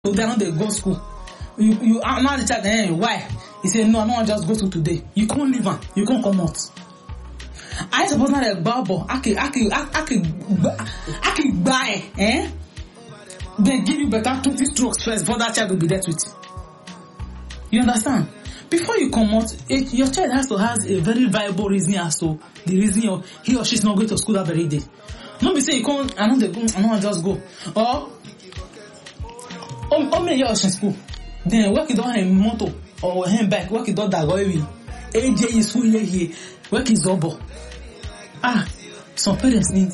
So they don't they go school. You now the child, why? He say no, I don't want to just go to today. You can't leave, you can't come out. I suppose not like Babo. I can buy, They give you better 20 strokes first before that child will be dealt with. You understand? Before you come out, your child has to have a very viable reason as to the reason he or she is not going to school that very day. Not be say you can't, I don't just go. Or me you're in school. Then work it on a motor or him back, work it on that way. AJ is full here, work is double. Some parents need.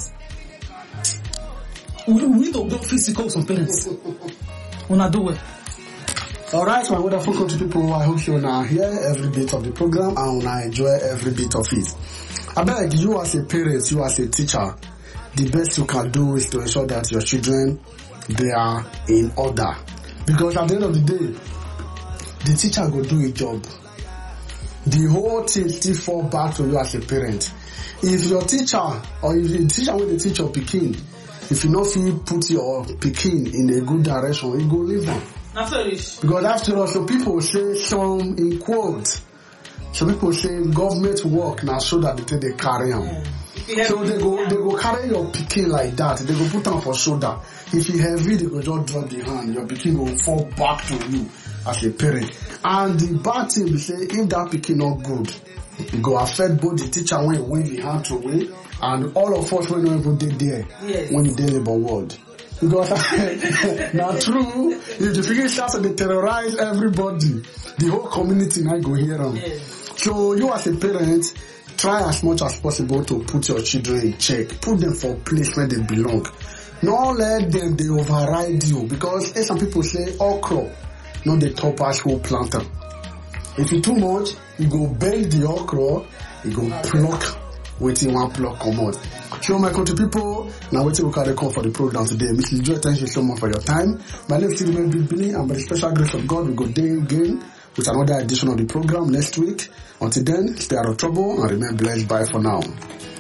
We need to go physical some parents. Wanna do it. Alright, my wonderful country people, I hope you now hear every bit of the program and I enjoy every bit of it. I beg you as a parent, you as a teacher, the best you can do is to ensure that your children, they are in order. Because at the end of the day, the teacher will do a job. The whole thing still fall back to you as a parent. If your teacher, or if the teacher will teach your pikin, if you not feel put your pikin in a good direction, you go leave them. Because after all, some people say some in quotes. Some people say government work now so that they carry on. Yeah. So they go carry your pikin like that. They go put them for shoulder. If you heavy, they go just drop the hand. Your pikin will fall back to you as a parent. And the bad thing is say if that pikin not good, it go affect both the teacher when you win the hand to win, and all of us when we did there when you did labor word. Because now true, if the pikin starts to terrorize everybody, the whole community now go hear them. So you as a parent, try as much as possible to put your children in check. Put them for a place where they belong. Don't let them they override you, because some people say okra, not the top as who plant them. If you too much, you go bend the okra, you go pluck waiting one pluck come out. So my country people, now waiting we can call for the program today. Mr. Joy, thank you so much for your time. My name is Stephen Billy, and by the special grace of God, we go there again with another edition of the program next week. Until then, stay out of trouble and remain blessed. Bye for now.